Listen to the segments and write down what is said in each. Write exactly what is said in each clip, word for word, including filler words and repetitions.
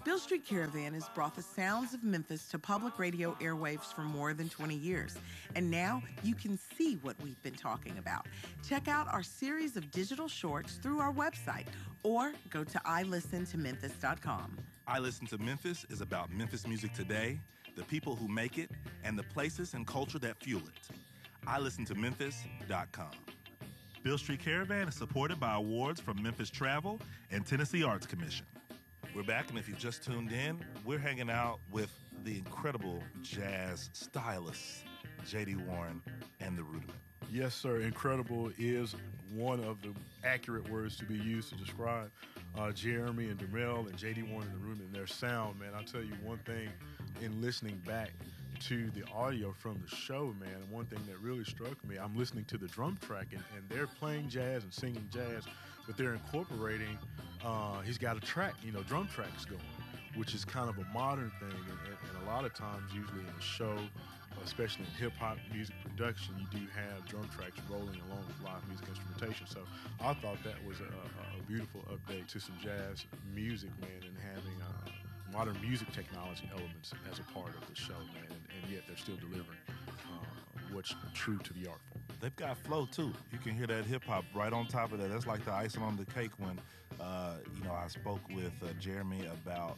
Beale Street Caravan has brought the sounds of Memphis to public radio airwaves for more than twenty years. And now you can see what we've been talking about. Check out our series of digital shorts through our website or go to i listen to memphis dot com. I Listen to Memphis is about Memphis music today, the people who make it, and the places and culture that fuel it. i listen to memphis dot com. Beale Street Caravan is supported by awards from Memphis Travel and Tennessee Arts Commission. We're back, and if you just tuned in, we're hanging out with the incredible jazz stylist, J D. Warren and the Rudiment. Yes, sir. Incredible is one of the accurate words to be used to describe uh, Jeremy and Dermel and J D. Warren and the Rudiment and their sound, man. I'll tell you one thing in listening back to the audio from the show, man, one thing that really struck me, I'm listening to the drum track, and, and they're playing jazz and singing jazz, but they're incorporating, uh, he's got a track, you know, drum tracks going, which is kind of a modern thing, and, and, and a lot of times, usually in a show, especially in hip-hop music production, you do have drum tracks rolling along with live music instrumentation. So I thought that was a, a beautiful update to some jazz music, man, and having uh, modern music technology elements as a part of the show, man, and, and yet they're still delivering uh, what's true to the art form. They've got flow, too. You can hear that hip-hop right on top of that. That's like the icing on the cake when, uh, you know, I spoke with uh, Jeremy about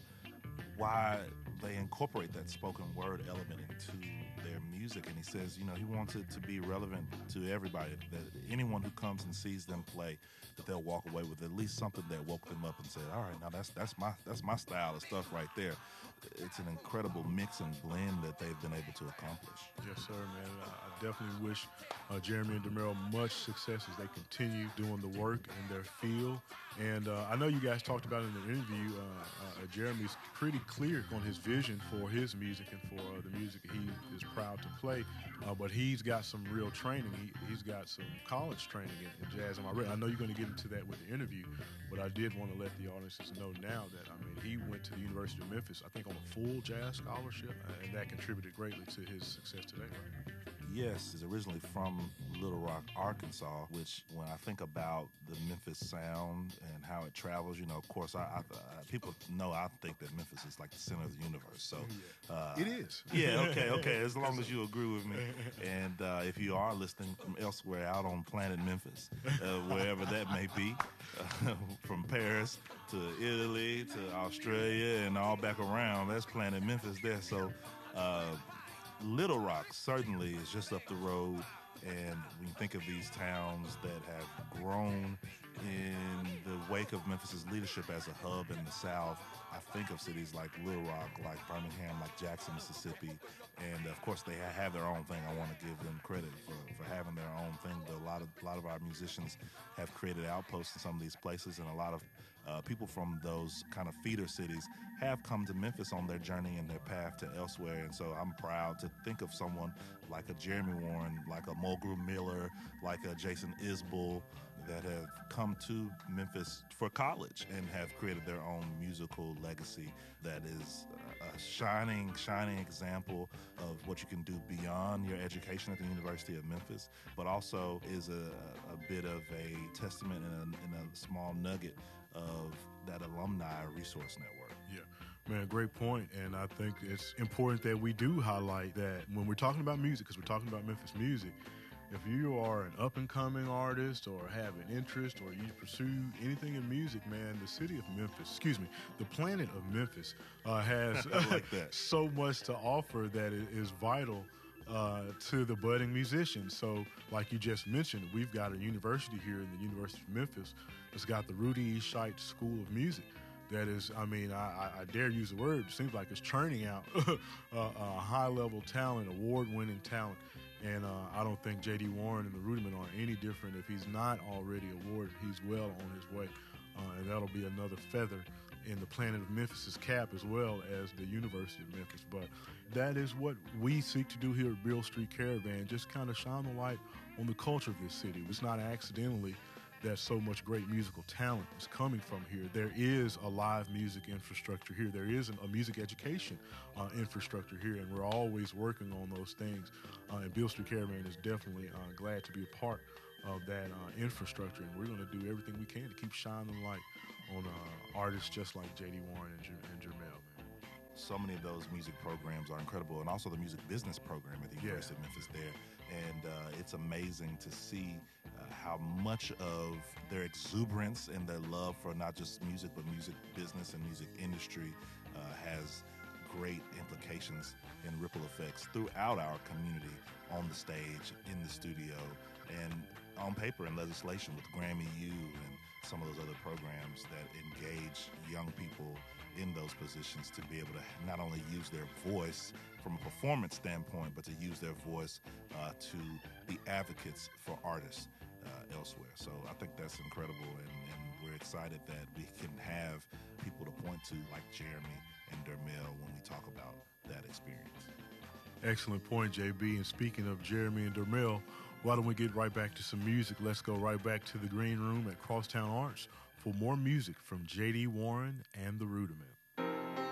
why they incorporate that spoken word element into their music, and he says, you know, he wants it to be relevant to everybody, that anyone who comes and sees them play, that they'll walk away with at least something that woke them up and said, all right, now that's that's my that's my style of stuff right there. It's an incredible mix and blend that they've been able to accomplish. Yes, sir, man. I definitely wish uh, Jeremy and Dermel much success as they continue doing the work in their field. And uh, I know you guys talked about in the interview, uh, uh, Jeremy's pretty clear on his vision for his music and for uh, the music he is proud to play, uh, but he's got some real training. He, he's got some college training in, in jazz. And I, re- I know you're going to get into that with the interview, but I did want to let the audiences know now that, I mean, he went to the University of Memphis, I think, on a full jazz scholarship, uh, and that contributed greatly to his success today, right? Yes, he's originally from Little Rock, Arkansas, which when I think about the Memphis sound and how it travels, you know, of course, I, I, I people know I think that Memphis is like the center of the universe. So uh, it is. Yeah, okay, okay. As long as you agree with me, and uh, if you are listening from elsewhere out on planet Memphis, uh, wherever that may be, uh, from Paris to Italy to Australia and all back around, that's planet Memphis there. So. Uh, Little Rock certainly is just up the road, and when you think of these towns that have grown in the wake of Memphis's leadership as a hub in the South, I think of cities like Little Rock, like Birmingham, like Jackson, Mississippi, and of course they have their own thing. I want to give them credit for, for having their own thing, but a lot of a lot of our musicians have created outposts in some of these places, and a lot of uh, people from those kind of feeder cities have come to Memphis on their journey and their path to elsewhere, and so I'm proud to think of someone like a Jeremy Warren, like a Mulgrew Miller, like a Jason Isbell, that have come to Memphis for college and have created their own musical legacy that is a shining, shining example of what you can do beyond your education at the University of Memphis, but also is a, a bit of a testament and a, and a small nugget of that alumni resource network. Yeah, man, great point. And I think it's important that we do highlight that when we're talking about music, because we're talking about Memphis music, if you are an up-and-coming artist or have an interest or you pursue anything in music, man, the city of Memphis, excuse me, the planet of Memphis uh, has like that. so much to offer that it is vital uh, to the budding musicians. So like you just mentioned, we've got a university here in the University of Memphis that's got the Rudy E. Scheidt School of Music. That is, I mean, I, I dare use the word, it seems like it's churning out uh, uh, high-level talent, award-winning talent. And uh, I don't think J D. Warren and the Rudiment are any different. If he's not already awarded, he's well on his way. Uh, and that'll be another feather in the planet of Memphis's cap, as well as the University of Memphis. But that is what we seek to do here at Beale Street Caravan, just kind of shine the light on the culture of this city. It's not accidentally that so much great musical talent is coming from here. There is a live music infrastructure here. There is a music education uh, infrastructure here, and we're always working on those things. Uh, and Beale Street Caravan is definitely uh, glad to be a part of that uh, infrastructure, and we're going to do everything we can to keep shining light on uh, artists just like J D Warren and, Jer- and Jermel, man. So many of those music programs are incredible, and also the music business program at the Yeah. University of Memphis there. And uh, it's amazing to see uh, how much of their exuberance and their love for not just music, but music business and music industry uh, has great implications and ripple effects throughout our community, on the stage, in the studio, and on paper and legislation with Grammy U and some of those other programs that engage young people in those positions to be able to not only use their voice from a performance standpoint, but to use their voice uh, to be advocates for artists uh, elsewhere. So I think that's incredible, and, and we're excited that we can have people to point to like Jeremy and Dermel when we talk about that experience. Excellent point, J B. And speaking of Jeremy and Dermel, why don't we get right back to some music? Let's go right back to the green room at Crosstown Arts for more music from J D Warren and the Rudiments.